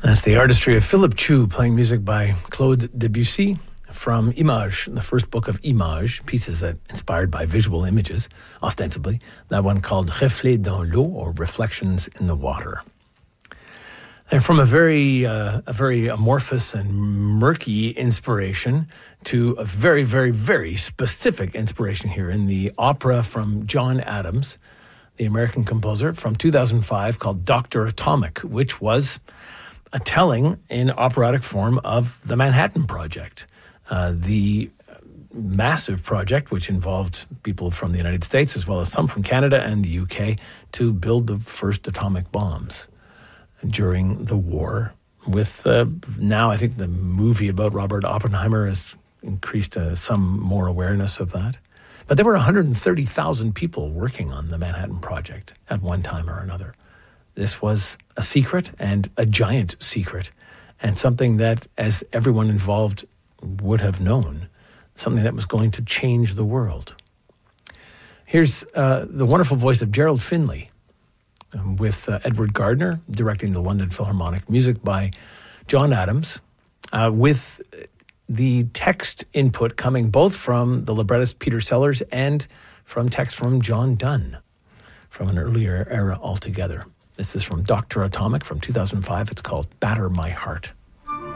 That's the artistry of Philip Chu playing music by Claude Debussy from Images, the first book of Images, pieces that inspired by visual images, ostensibly. That one called Reflets dans l'eau, or Reflections in the Water. And from a very amorphous and murky inspiration to a very, very, very specific inspiration here in the opera from John Adams, the American composer, from 2005 called Dr. Atomic, which was a telling in operatic form of the Manhattan Project, the massive project which involved people from the United States as well as some from Canada and the UK to build the first atomic bombs during the war. With now, I think the movie about Robert Oppenheimer has increased some more awareness of that. But there were 130,000 people working on the Manhattan Project at one time or another. This was a secret, and a giant secret, and something that, as everyone involved would have known, something that was going to change the world. Here's the wonderful voice of Gerald Finley with Edward Gardner directing the London Philharmonic, music by John Adams, with the text input coming both from the librettist Peter Sellers and from text from John Donne from an earlier era altogether. This is from Dr. Atomic from 2005. It's called Batter My Heart.